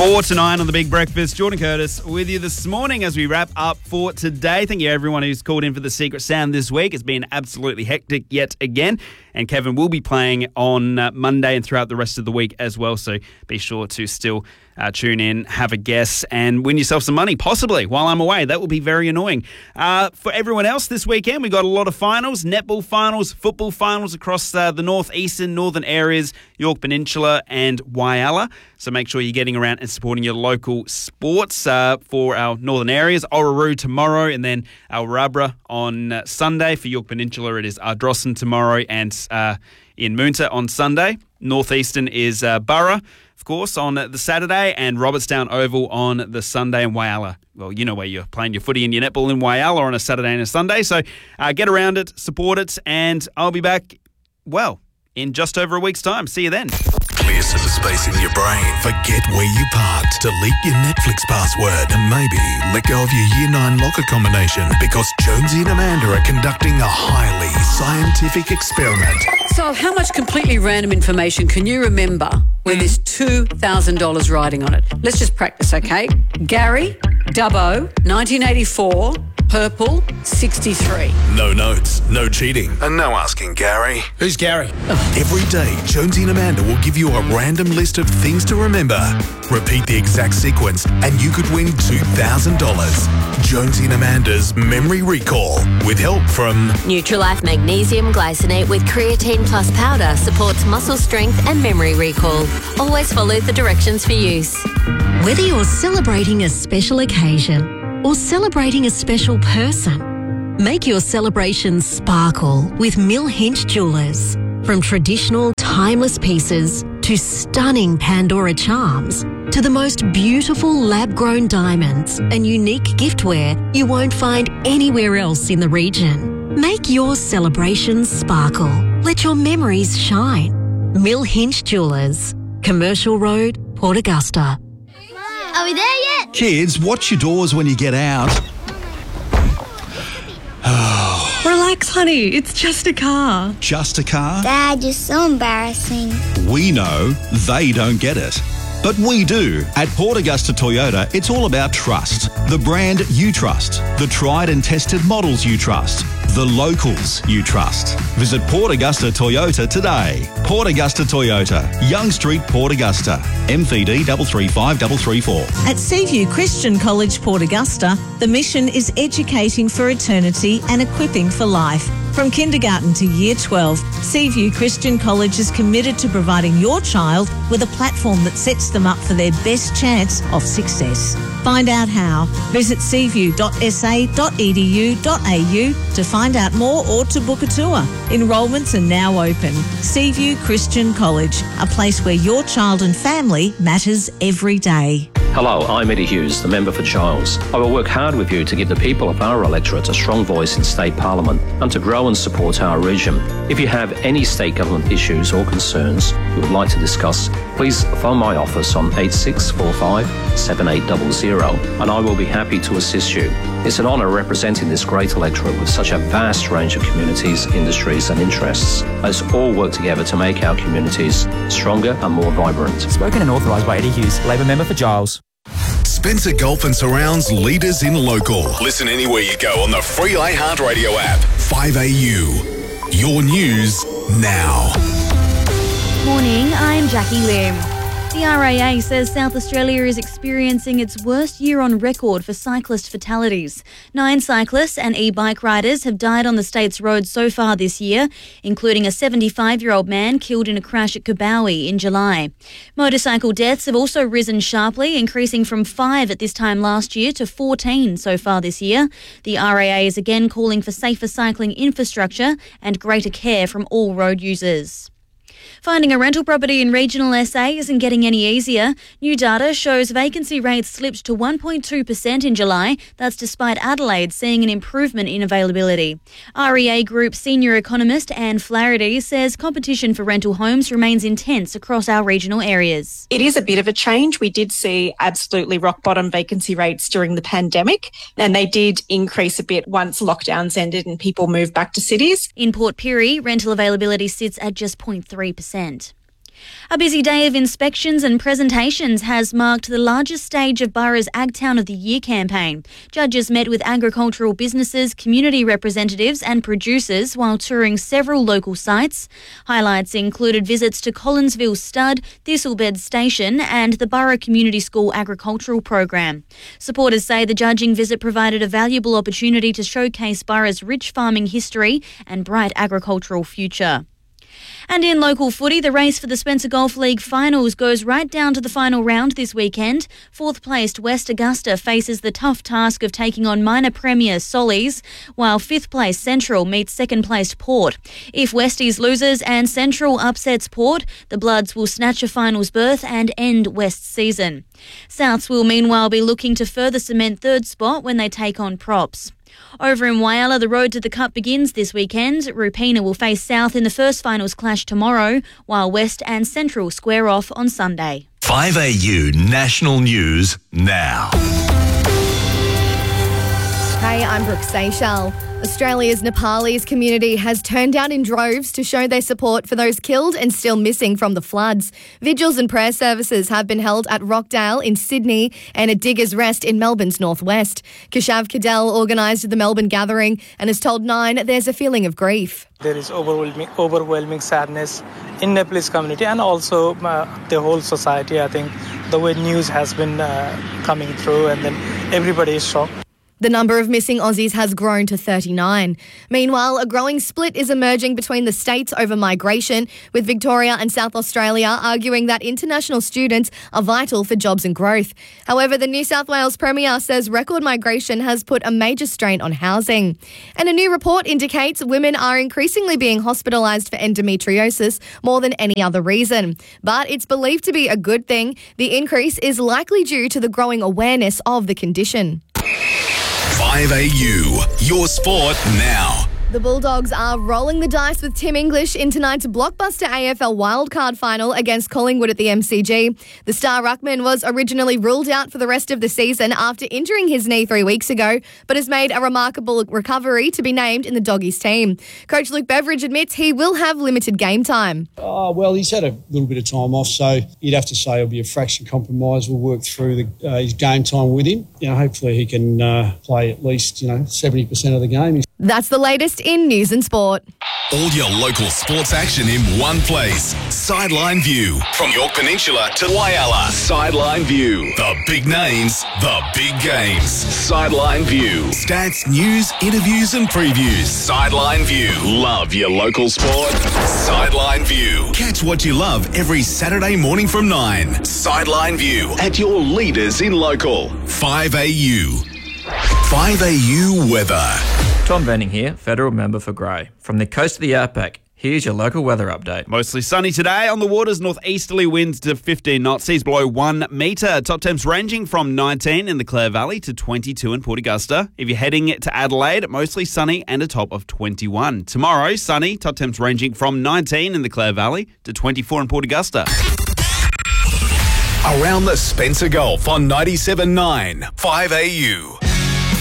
4 to 9 on The Big Breakfast. Jordan Curtis with you this morning as we wrap up for today. Thank you everyone who's called in for the Secret Sound this week. It's been absolutely hectic yet again. And Kevin will be playing on Monday and throughout the rest of the week as well. So be sure to still tune in, have a guess, and win yourself some money, possibly, while I'm away. That will be very annoying. For everyone else this weekend, we got a lot of finals, netball finals, football finals across the northeastern, northern areas, Yorke Peninsula and Whyalla. So make sure you're getting around and supporting your local sports for our northern areas. Orroroo tomorrow and then Alrabra on Sunday. For Yorke Peninsula, it is Ardrossan tomorrow and in Moonta on Sunday. Northeastern is Burra, of course, on the Saturday, and Robertstown Oval on the Sunday, and Whyalla. Well, you know where you're playing your footy and your netball in Whyalla on a Saturday and a Sunday. So get around it, support it, and I'll be back, well, in just over a week's time. See you then. Clear some space in your brain. Forget where you parked. Delete your Netflix password and maybe let go of your Year 9 locker combination because Jonesy and Amanda are conducting a highly scientific experiment. So how much completely random information can you remember when there's $2,000 riding on it? Let's just practice, okay? Gary, Dubbo, 1984, purple, 63. No notes, no cheating, and no asking Gary. Who's Gary? Every day, Jonesy and Amanda will give you a random list of things to remember. Repeat the exact sequence and you could win $2,000. Jonesy and Amanda's Memory Recall with help from Nutrilife Magnesium Glycinate with Creatine Plus Powder supports muscle strength and memory recall. Always follow the directions for use. Whether you're celebrating a special occasion or celebrating a special person, make your celebrations sparkle with Mill Hinch Jewellers. From traditional, timeless pieces to stunning Pandora charms to the most beautiful lab-grown diamonds and unique giftware you won't find anywhere else in the region. Make your celebrations sparkle. Let your memories shine. Mill Hinch Jewellers, Commercial Road, Port Augusta. Are we there yet? Kids, watch your doors when you get out. Relax, honey. It's just a car. Just a car? Dad, you're so embarrassing. We know they don't get it. But we do. At Port Augusta Toyota, it's all about trust. The brand you trust. The tried and tested models you trust. The locals you trust. Visit Port Augusta Toyota today. Port Augusta Toyota, Young Street, Port Augusta. MVD 335334. At Seaview Christian College, Port Augusta, the mission is educating for eternity and equipping for life. From kindergarten to year 12, Seaview Christian College is committed to providing your child with a platform that sets them up for their best chance of success. Find out how. Visit seaview.sa.edu.au to find out more or to book a tour. Enrolments are now open. Seaview Christian College, a place where your child and family matters every day. Hello, I'm Eddie Hughes, the member for Giles. I will work hard with you to give the people of our electorate a strong voice in state parliament and to grow and support our region. If you have any state government issues or concerns you would like to discuss, please phone my office on 8645 7800 and I will be happy to assist you. It's an honour representing this great electorate with such a vast range of communities, industries and interests. Let's all work together to make our communities stronger and more vibrant. Spoken and authorised by Eddie Hughes, Labor member for Giles. Spencer Gulf and Surrounds leaders in local. Listen anywhere you go on the free iHeartRadio app. 5AU. Your news now. Morning, I'm Jackie Lim. The RAA says South Australia is experiencing its worst year on record for cyclist fatalities. 9 cyclists and e-bike riders have died on the state's roads so far this year, including a 75-year-old man killed in a crash at Kabowie in July. Motorcycle deaths have also risen sharply, increasing from 5 at this time last year to 14 so far this year. The RAA is again calling for safer cycling infrastructure and greater care from all road users. Finding a rental property in regional SA isn't getting any easier. New data shows vacancy rates slipped to 1.2% in July. That's despite Adelaide seeing an improvement in availability. REA Group senior economist Anne Flaherty says competition for rental homes remains intense across our regional areas. It is a bit of a change. We did see absolutely rock bottom vacancy rates during the pandemic, and they did increase a bit once lockdowns ended and people moved back to cities. In Port Pirie, rental availability sits at just 0.3%. A busy day of inspections and presentations has marked the largest stage of Burra's Agtown of the Year campaign. Judges met with agricultural businesses, community representatives and producers while touring several local sites. Highlights included visits to Collinsville Stud, Thistlebed Station and the Burra Community School Agricultural Program. Supporters say the judging visit provided a valuable opportunity to showcase Burra's rich farming history and bright agricultural future. And in local footy, the race for the Spencer Golf League finals goes right down to the final round this weekend. Fourth-placed West Augusta faces the tough task of taking on minor premier Sollies, while fifth-placed Central meets second-placed Port. If Westies loses and Central upsets Port, the Bloods will snatch a finals berth and end West's season. Souths will meanwhile be looking to further cement third spot when they take on Props. Over in Whyalla, the road to the Cup begins this weekend. Rupina will face South in the first finals clash tomorrow, while West and Central square off on Sunday. 5AU National News now. Hey, I'm Brooke Seychelles. Australia's Nepalese community has turned out in droves to show their support for those killed and still missing from the floods. Vigils and prayer services have been held at Rockdale in Sydney and at Diggers Rest in Melbourne's northwest. Keshav Cadell organised the Melbourne gathering and has told Nine there's a feeling of grief. There is overwhelming sadness in Nepalese community and also the whole society. I think the way news has been coming through and then everybody is shocked. The number of missing Aussies has grown to 39. Meanwhile, a growing split is emerging between the states over migration, with Victoria and South Australia arguing that international students are vital for jobs and growth. However, the New South Wales Premier says record migration has put a major strain on housing. And a new report indicates women are increasingly being hospitalised for endometriosis more than any other reason. But it's believed to be a good thing. The increase is likely due to the growing awareness of the condition. 5AU, your sport now. The Bulldogs are rolling the dice with Tim English in tonight's blockbuster AFL wildcard final against Collingwood at the MCG. The star ruckman was originally ruled out for the rest of the season after injuring his knee 3 weeks ago, but has made a remarkable recovery to be named in the Doggies team. Coach Luke Beveridge admits he will have limited game time. Well, he's had a little bit of time off, so you'd have to say it'll be a fraction compromise. We'll work through his game time with him. Hopefully he can play at least 70% of the game. That's the latest in news and sport. All your local sports action in one place. Sideline View. From York Peninsula to Whyalla. Sideline View. The big names, the big games. Sideline View. Stats, news, interviews and previews. Sideline View. Love your local sport? Sideline View. Catch what you love every Saturday morning from 9. Sideline View. At your leaders in local. 5AU. 5AU weather. Tom Venning here, Federal Member for Grey. From the coast of the Outback, here's your local weather update. Mostly sunny today. On the waters, northeasterly winds to 15 knots. Seas below 1 metre. Top temps ranging from 19 in the Clare Valley to 22 in Port Augusta. If you're heading to Adelaide, mostly sunny and a top of 21. Tomorrow, sunny. Top temps ranging from 19 in the Clare Valley to 24 in Port Augusta. Around the Spencer Gulf on 97.9 5AU.